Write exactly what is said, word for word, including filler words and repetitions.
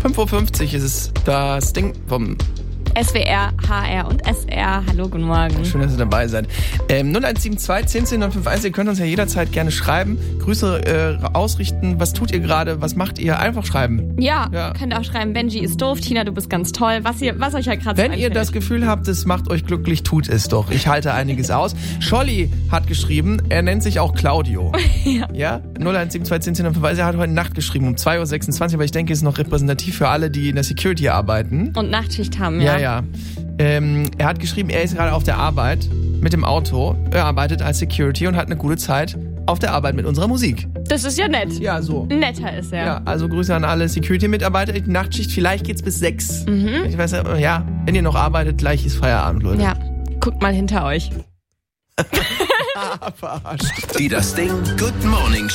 fünf Uhr fünfzig ist es das Ding vom S W R, H R und S R. Hallo, guten Morgen. Schön, dass ihr dabei seid. Ähm, null eins sieben zwei, zehn zehn neun fünf eins, ihr könnt uns ja jederzeit gerne schreiben. Grüße äh, ausrichten. Was tut ihr gerade? Was macht ihr? Einfach schreiben. Ja, Ja. könnt auch schreiben, Benji ist doof, Tina, du bist ganz toll. Was, ihr, was euch halt gerade so Wenn ihr einfällt. das Gefühl habt, es macht euch glücklich, tut es doch. Ich halte einiges aus. Scholli hat geschrieben, er nennt sich auch Claudio. Ja. Ja? null eins sieben zwei, zehn zehn neun fünf eins, er hat heute Nacht geschrieben um zwei Uhr sechsundzwanzig, aber ich denke, es ist noch repräsentativ für alle, die in der Security arbeiten. Und Nachtschicht haben, Ja, ja. ja. Ähm, er hat geschrieben, er ist gerade auf der Arbeit mit dem Auto. Er arbeitet als Security und hat eine gute Zeit auf der Arbeit mit unserer Musik. Das ist ja nett. Ja, so. Netter ist er. Ja, also Grüße an alle Security-Mitarbeiter. Die Nachtschicht, vielleicht geht's bis sechs. Mhm. Ich weiß ja, wenn ihr noch arbeitet, gleich ist Feierabend, Leute. Ja, guckt mal hinter euch. Ah, verarscht. Die Das Ding Good Morning